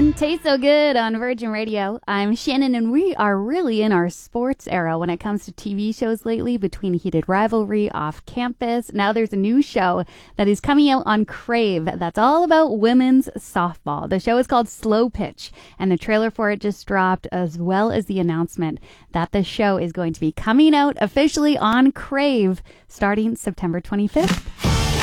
Shannon. Tastes so good on Virgin Radio. I'm Shannon, and we are really in our sports era when it comes to TV shows lately, between Heated Rivalry, Off Campus. Now there's a new show that is coming out on Crave that's all about women's softball. The show is called Slow Pitch, and the trailer for it just dropped, as well as the announcement that the show is going to be coming out officially on Crave starting September 25th.